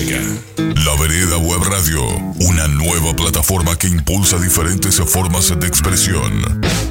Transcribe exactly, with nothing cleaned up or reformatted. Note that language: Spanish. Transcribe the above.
música. La Vereda Web Radio, una nueva plataforma que impulsa diferentes formas de expresión.